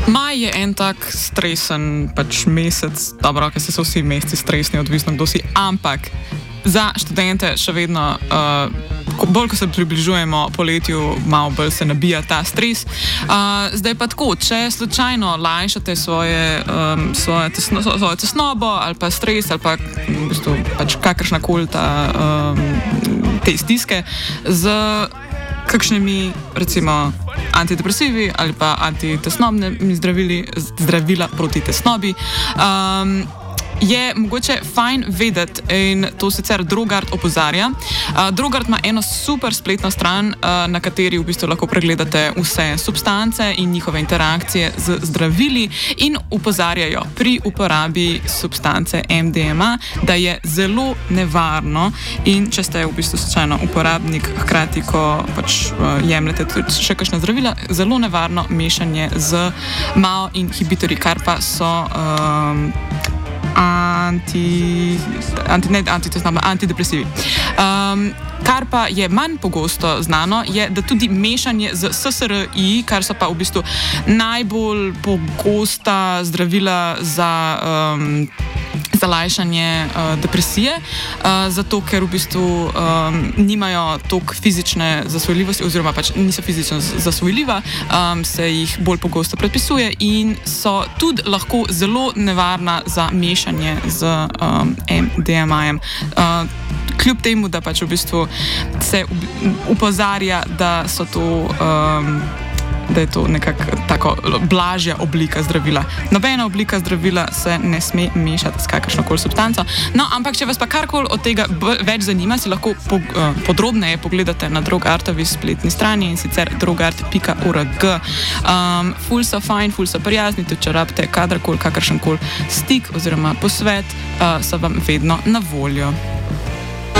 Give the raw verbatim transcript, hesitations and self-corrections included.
Maj je en tak stresen pač mesec, dobro, ker se so vsi meseci stresni, odvisno kdo si, ampak za študente še vedno, uh, bolj ko se približujemo poletju, malo bolj se nabija ta stres. Uh, zdaj pa tako, če slučajno lajšate svoje, um, svoje, tesno, svoje tesnobo ali pa stres ali pa v bistvu pač kakršnakoli ta um, te stiske z kakšnimi, recimo, antidepresivi ali pa antitesnobnimi zdravili, zdravila proti tesnobi, um, je mogoče fajn vedeti, in to sicer Drogart opozarja. Uh, Drogart ima eno super spletno stran, uh, na kateri v bistvu lahko pregledate vse substance in njihove interakcije z zdravili, in opozarjajo pri uporabi substance M D M A, da je zelo nevarno, in če ste v bistvu slučajno uporabnik, hkrati ko pač uh, jemljete tudi še kakšna zdravila, zelo nevarno mešanje z M A O inhibitorji, kar pa so um, Anti, anti, ne, antitesnobni, antidepresivi. Um, kar pa je manj pogosto znano, je, da tudi mešanje z S S R I, kar so pa v bistvu najbolj pogosta zdravila za, um, za lajšanje uh, depresije, uh, zato ker v bistvu um, nimajo toliko fizične zasvojljivosti, oziroma pač niso fizično zasvojljiva, um, se jih bolj pogosto predpisuje in so tudi lahko zelo nevarna za mešanje z um, M D M A-jem. Uh, kljub temu, da pač v bistvu se upozarja, da so to um, da je to nekako tako blažja oblika zdravila. Nobena oblika zdravila se ne sme mešati s kakršnokoli substanco. No, ampak če vas pa karkoli od tega več zanima, si lahko po, uh, podrobneje pogledate na Drogartovi spletni strani, in sicer drogart pika org. Um, ful so fajn, ful so prijazni, tudi če rabite kadarkoli kakršenkoli stik oziroma posvet, uh, so vam vedno na voljo.